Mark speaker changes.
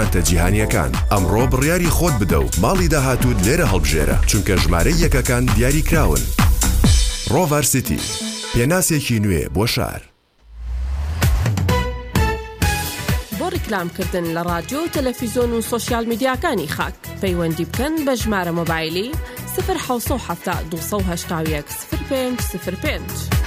Speaker 1: کارتە جیهانیەکان. ئەمڕۆ بڕیاری خۆت بدە و ماڵی داهاتوت لێرە هەڵبژێرە، چونکە ژمارە یەکەکان دیاری کراون. ڕۆڤەر سیتی، پێناسێکی نوێ بۆ شار.
Speaker 2: بۆ ڕیکلامکردن لە ڕادیۆ و تەلەڤیزۆن و سۆشیال میدیاکانی خاک پەیوەندی بکەن بە ژمارە مۆبایلی 0 7 281 05 05.